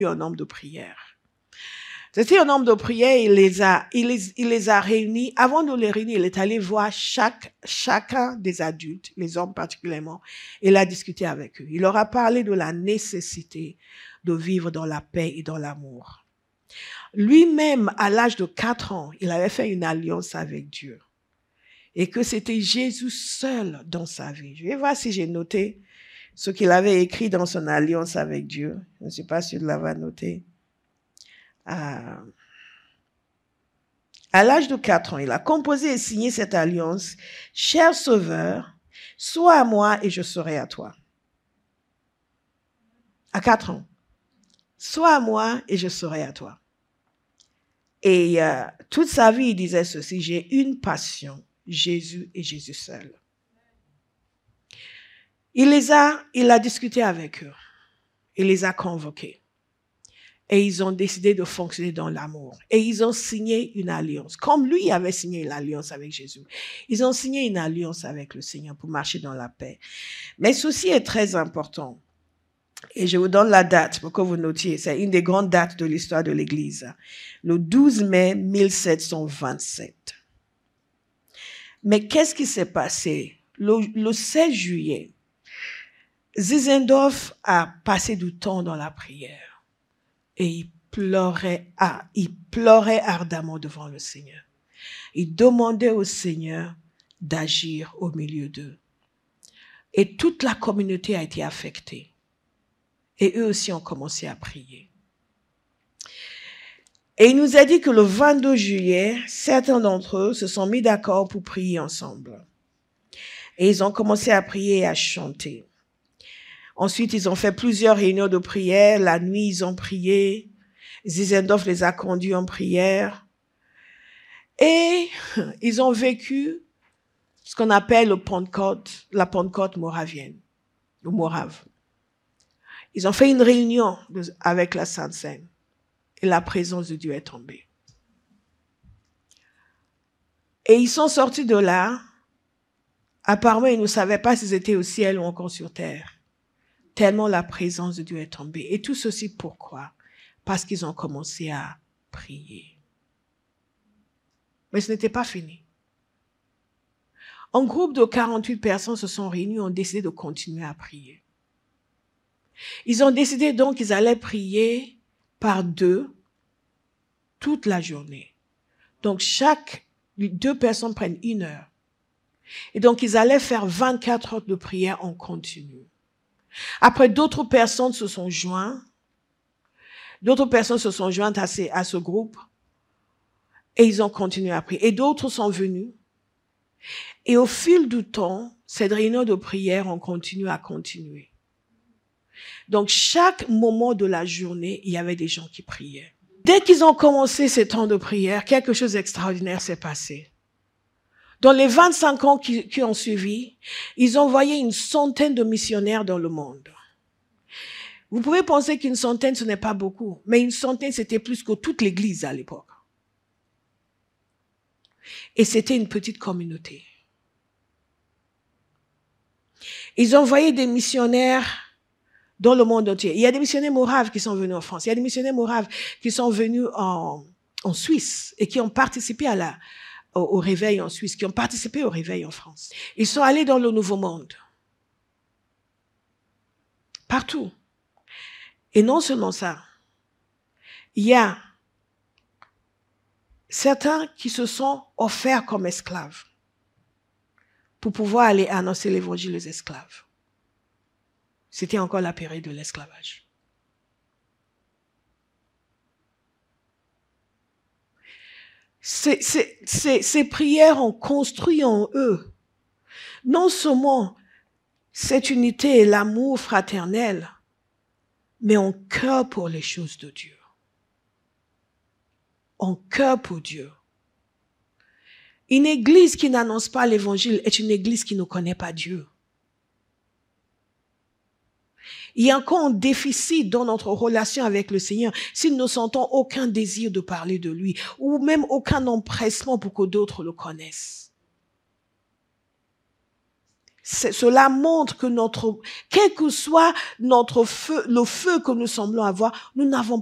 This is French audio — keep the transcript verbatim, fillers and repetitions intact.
un homme de prière. C'était un homme de prière, il les a, il les, il les a réunis. Avant de les réunir, il est allé voir chaque, chacun des adultes, les hommes particulièrement, et il a discuté avec eux. Il leur a parlé de la nécessité de vivre dans la paix et dans l'amour. Lui-même, à l'âge de quatre ans, il avait fait une alliance avec Dieu. Et que c'était Jésus seul dans sa vie. Je vais voir si j'ai noté ce qu'il avait écrit dans son alliance avec Dieu. Je ne sais pas si je l'avais noté. À, à l'âge de quatre ans, il a composé et signé cette alliance. « Cher Sauveur, sois à moi et je serai à toi. » À quatre ans. « Sois à moi et je serai à toi. » Et euh, toute sa vie, il disait ceci, « J'ai une passion, Jésus et Jésus seul. » Il les a, il a discuté avec eux. Il les a convoqués. Et ils ont décidé de fonctionner dans l'amour. Et ils ont signé une alliance. Comme lui avait signé une alliance avec Jésus. Ils ont signé une alliance avec le Seigneur pour marcher dans la paix. Mais ceci est très important. Et je vous donne la date pour que vous notiez. C'est une des grandes dates de l'histoire de l'Église. Le douze mai mille sept cent vingt-sept. Mais qu'est-ce qui s'est passé? Le, le seize juillet, Zinzendorf a passé du temps dans la prière. Et il pleurait, ah, il pleurait ardemment devant le Seigneur. Il demandait au Seigneur d'agir au milieu d'eux. Et toute la communauté a été affectée. Et eux aussi ont commencé à prier. Et il nous a dit que le vingt-deux juillet, certains d'entre eux se sont mis d'accord pour prier ensemble. Et ils ont commencé à prier et à chanter. Ensuite, ils ont fait plusieurs réunions de prière. La nuit, ils ont prié. Zinzendorf les a conduits en prière. Et ils ont vécu ce qu'on appelle le Pentecôte, la Pentecôte moravienne, le Morave. Ils ont fait une réunion avec la Sainte Seine. Et la présence de Dieu est tombée. Et ils sont sortis de là. Apparemment, ils ne savaient pas s'ils étaient au ciel ou encore sur terre. Tellement la présence de Dieu est tombée. Et tout ceci pourquoi? Parce qu'ils ont commencé à prier. Mais ce n'était pas fini. Un groupe de quarante-huit personnes se sont réunis et ont décidé de continuer à prier. Ils ont décidé donc qu'ils allaient prier par deux toute la journée. Donc chaque deux personnes prennent une heure. Et donc ils allaient faire vingt-quatre heures de prière en continu. Après, d'autres personnes se sont jointes. D'autres personnes se sont jointes à, ces, à ce groupe. Et ils ont continué à prier. Et d'autres sont venus. Et au fil du temps, cette réunion de prière, on continue à continuer. Donc, chaque moment de la journée, il y avait des gens qui priaient. Dès qu'ils ont commencé ces temps de prière, quelque chose d'extraordinaire s'est passé. Dans les vingt-cinq ans qui, qui ont suivi, ils ont envoyé une centaine de missionnaires dans le monde. Vous pouvez penser qu'une centaine, ce n'est pas beaucoup, mais une centaine, c'était plus que toute l'Église à l'époque. Et c'était une petite communauté. Ils ont envoyé des missionnaires dans le monde entier. Il y a des missionnaires moraves qui sont venus en France. Il y a des missionnaires moraves qui sont venus en, en Suisse et qui ont participé à la, au, au réveil en Suisse, qui ont participé au réveil en France. Ils sont allés dans le Nouveau Monde. Partout. Et non seulement ça, il y a certains qui se sont offerts comme esclaves pour pouvoir aller annoncer l'évangile aux esclaves. C'était encore la période de l'esclavage. Ces, ces, ces, ces prières ont construit en eux non seulement cette unité et l'amour fraternel, mais en cœur pour les choses de Dieu. En cœur pour Dieu. Une église qui n'annonce pas l'évangile est une église qui ne connaît pas Dieu. Il y a encore un déficit dans notre relation avec le Seigneur si nous ne sentons aucun désir de parler de lui ou même aucun empressement pour que d'autres le connaissent. cela montre que notre, quel que soit notre feu, le feu que nous semblons avoir, nous n'avons